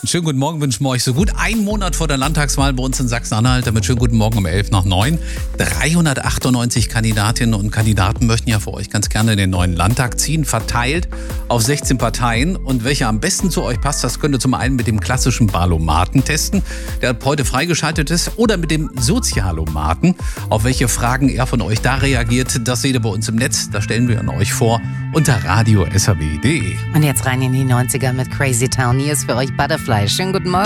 Schönen guten Morgen wünschen wir euch so gut einen Monat vor der Landtagswahl bei uns in Sachsen-Anhalt. Damit schönen guten Morgen um 8:11. 398 Kandidatinnen und Kandidaten möchten ja für euch ganz gerne in den neuen Landtag ziehen, verteilt auf 16 Parteien. Und welcher am besten zu euch passt, das könnt ihr zum einen mit dem klassischen Wahlomaten testen, der ab heute freigeschaltet ist, oder mit dem Sozialomaten. Auf welche Fragen er von euch da reagiert, das seht ihr bei uns im Netz. Das stellen wir an euch vor unter radio.swr.de. Und jetzt rein in die 90er mit Crazy Town. Hier ist für euch Butterfly. Schönen guten Morgen.